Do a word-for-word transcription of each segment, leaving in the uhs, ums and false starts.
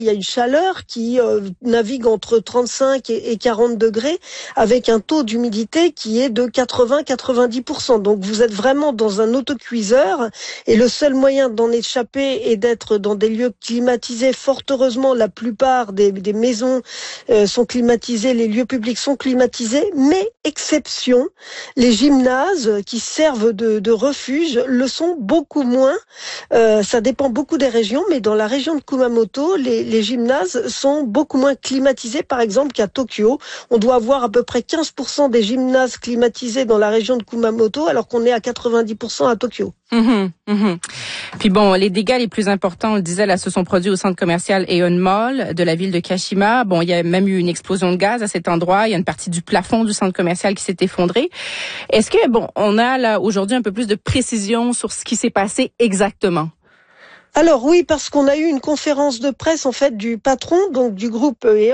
Il y a une chaleur qui euh, navigue entre trente-cinq et quarante degrés avec un taux d'humidité qui est de quatre-vingts à quatre-vingt-dix pour cent. Donc vous êtes vraiment dans un autocuiseur et le seul moyen d'en échapper est d'être dans des lieux climatisés. Fort heureusement, la plupart des, des maisons euh, sont climatisées, les lieux publics sont climatisés, mais exception, les gymnases qui servent de, de refuge le sont beaucoup moins. Euh, ça dépend beaucoup des régions, mais dans la région de Kumamoto, les les gymnases sont beaucoup moins climatisés, par exemple, qu'à Tokyo. On doit avoir à peu près quinze pour cent des gymnases climatisés dans la région de Kumamoto, alors qu'on est à quatre-vingt-dix pour cent à Tokyo. Mmh, mmh. Puis bon, les dégâts les plus importants, on le disait, là, se sont produits au centre commercial Aeon Mall de la ville de Kashima. Bon, il y a même eu une explosion de gaz à cet endroit. Il y a une partie du plafond du centre commercial qui s'est effondrée. Est-ce que, bon, on a là aujourd'hui un peu plus de précision sur ce qui s'est passé exactement? Alors oui, parce qu'on a eu une conférence de presse en fait du patron donc du groupe Aeon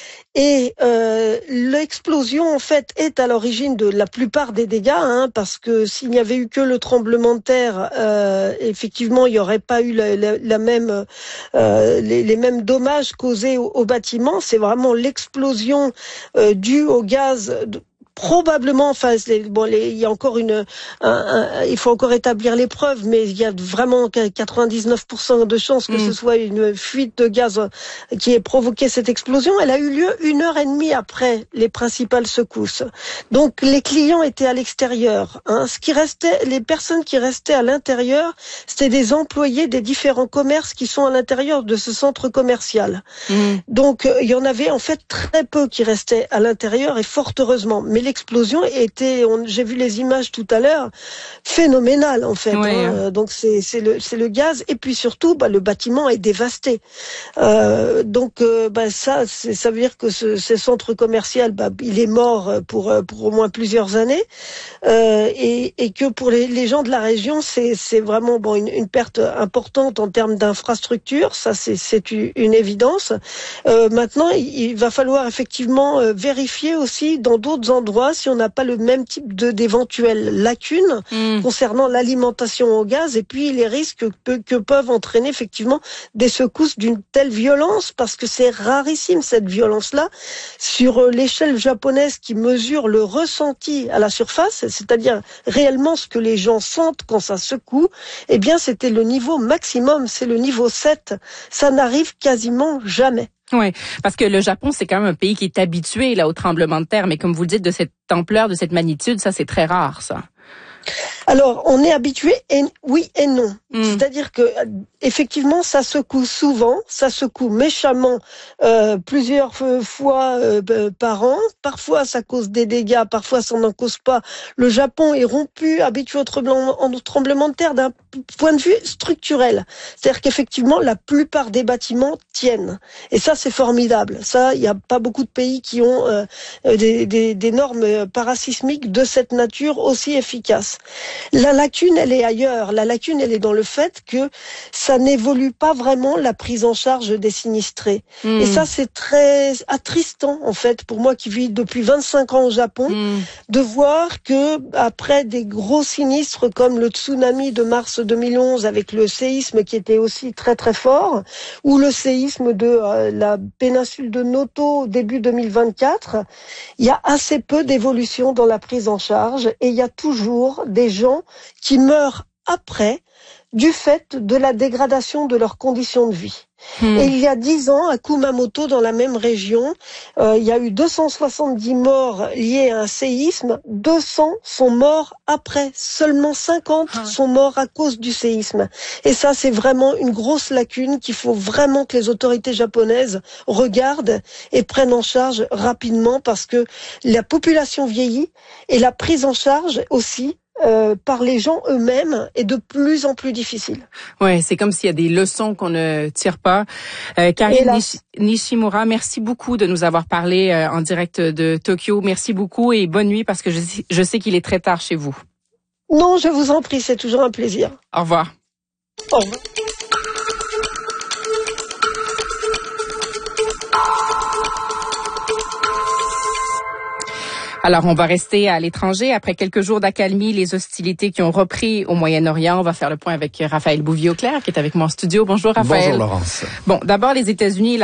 et euh, l'explosion en fait est à l'origine de la plupart des dégâts, hein, parce que s'il n'y avait eu que le tremblement de terre, euh, effectivement il n'y aurait pas eu la, la, la même euh, les, les mêmes dommages causés au, au bâtiment. C'est vraiment l'explosion euh, due au gaz. De, Probablement, enfin, bon, les, il y a encore une, un, un, il faut encore établir les preuves, mais il y a vraiment quatre-vingt-dix-neuf pour cent de chances que mmh. ce soit une fuite de gaz qui ait provoqué cette explosion. Elle a eu lieu une heure et demie après les principales secousses. Donc, les clients étaient à l'extérieur. Hein. Ce qui restait, les personnes qui restaient à l'intérieur, c'était des employés des différents commerces qui sont à l'intérieur de ce centre commercial. Mmh. Donc, il y en avait en fait très peu qui restaient à l'intérieur et fort heureusement. Mais l'explosion était, on, j'ai vu les images tout à l'heure, phénoménale en fait. Oui, hein. Donc c'est c'est le c'est le gaz et puis surtout bah, le bâtiment est dévasté. Euh, donc euh, bah, ça c'est, ça veut dire que ce, ce centre commercial bah, il est mort pour pour au moins plusieurs années euh, et et que pour les, les gens de la région c'est c'est vraiment bon une, une perte importante en termes d'infrastructure. Ça c'est c'est une, une évidence. Euh, maintenant il, il va falloir effectivement euh, vérifier aussi dans d'autres endroits si on n'a pas le même type de d'éventuelles lacunes mmh. concernant l'alimentation au gaz et puis les risques que, que peuvent entraîner effectivement des secousses d'une telle violence, parce que c'est rarissime cette violence-là sur l'échelle japonaise qui mesure le ressenti à la surface, c'est-à-dire réellement ce que les gens sentent quand ça secoue. Eh bien c'était le niveau maximum, c'est le niveau sept. Ça n'arrive quasiment jamais. Oui, parce que le Japon, c'est quand même un pays qui est habitué là au tremblement de terre, mais comme vous le dites, de cette ampleur, de cette magnitude, ça c'est très rare, ça. Alors, on est habitué, et oui et non. Mmh. C'est-à-dire que effectivement, ça secoue souvent, ça secoue méchamment euh, plusieurs fois euh, par an. Parfois, ça cause des dégâts, parfois, ça n'en cause pas. Le Japon est rompu, habitué au tremblement, au tremblement de terre d'un point de vue structurel. C'est-à-dire qu'effectivement, la plupart des bâtiments tiennent. Et ça, c'est formidable. Ça, il n'y a pas beaucoup de pays qui ont euh, des, des, des normes parasismiques de cette nature aussi efficaces. La lacune, elle est ailleurs. La lacune, elle est dans le fait que ça n'évolue pas vraiment la prise en charge des sinistrés. Mmh. Et ça, c'est très attristant, en fait, pour moi qui vis depuis vingt-cinq ans au Japon, mmh. de voir que après des gros sinistres comme le tsunami de mars deux mille onze avec le séisme qui était aussi très très fort, ou le séisme de euh, la péninsule de Noto au début deux mille vingt-quatre, il y a assez peu d'évolution dans la prise en charge et il y a toujours des gens qui meurent après du fait de la dégradation de leurs conditions de vie. Mmh. Et il y a dix ans, à Kumamoto, dans la même région, euh, il y a eu deux cent soixante-dix morts liés à un séisme. deux cents sont morts après. Seulement cinquante ah. sont morts à cause du séisme. Et ça, c'est vraiment une grosse lacune qu'il faut vraiment que les autorités japonaises regardent et prennent en charge rapidement, parce que la population vieillit et la prise en charge aussi Euh, par les gens eux-mêmes est de plus en plus difficile. Ouais, c'est comme s'il y a des leçons qu'on ne tire pas. Euh, Karine Nish- Nishimura, merci beaucoup de nous avoir parlé euh, en direct de Tokyo. Merci beaucoup et bonne nuit, parce que je, je sais qu'il est très tard chez vous. Non, je vous en prie, c'est toujours un plaisir. Au revoir. Au revoir. Alors, on va rester à l'étranger. Après quelques jours d'accalmie, les hostilités qui ont repris au Moyen-Orient, on va faire le point avec Raphaël Bouvier-Auclair, qui est avec moi en studio. Bonjour, Raphaël. Bonjour, Laurence. Bon, d'abord, les États-Unis